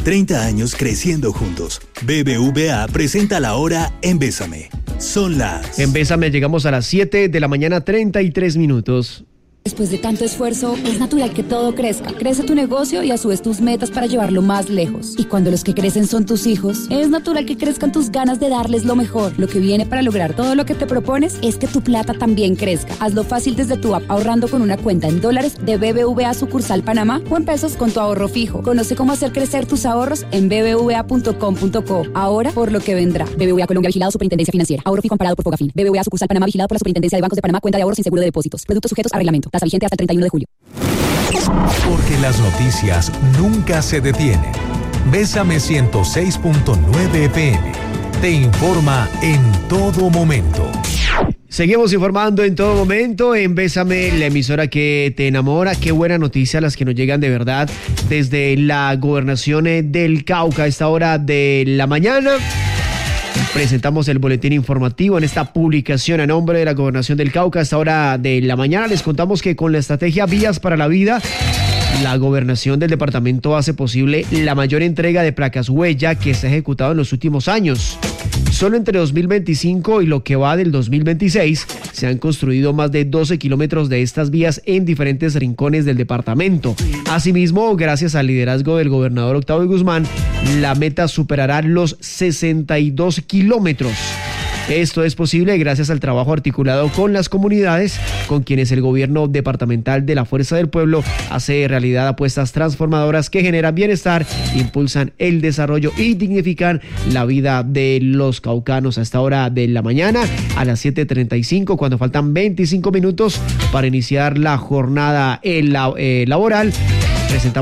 30 años creciendo juntos. BBVA presenta la hora en Bésame. Son las... En Bésame llegamos a las 7 de la mañana, 33 minutos. Después de tanto esfuerzo, es natural que todo crezca. Crece tu negocio y a su vez tus metas para llevarlo más lejos. Y cuando los que crecen son tus hijos, es natural que crezcan tus ganas de darles lo mejor. Lo que viene para lograr todo lo que te propones es que tu plata también crezca. Hazlo fácil desde tu app ahorrando con una cuenta en dólares de BBVA sucursal Panamá o en pesos con tu ahorro fijo. Conoce cómo hacer crecer tus ahorros en bbva.com.co. Ahora por lo que vendrá. BBVA Colombia, vigilado Superintendencia Financiera. Ahorro fijo amparado por Fogafín. BBVA sucursal Panamá, vigilado por la Superintendencia de Bancos de Panamá. Cuenta de ahorros sin seguro de depósitos. Productos sujetos a reglamento. Tasa vigente hasta el 31 de julio. Porque las noticias nunca se detienen. Bésame 106.9 FM. Te informa en todo momento. Seguimos informando en todo momento en Bésame, la emisora que te enamora. Qué buena noticia las que nos llegan de verdad desde la gobernación del Cauca a esta hora de la mañana. Presentamos el boletín informativo en esta publicación a nombre de la Gobernación del Cauca. A esta hora de la mañana les contamos que con la estrategia Vías para la Vida, la gobernación del departamento hace posible la mayor entrega de placas huella que se ha ejecutado en los últimos años. Solo entre 2025 y lo que va del 2026 se han construido más de 12 kilómetros de estas vías en diferentes rincones del departamento. Asimismo, gracias al liderazgo del gobernador Octavio Guzmán, la meta superará los 62 kilómetros. Esto es posible gracias al trabajo articulado con las comunidades, con quienes el gobierno departamental de la Fuerza del Pueblo hace realidad apuestas transformadoras que generan bienestar, impulsan el desarrollo y dignifican la vida de los caucanos. A esta hora de la mañana, a las 7:35, cuando faltan 25 minutos para iniciar la jornada laboral, presentamos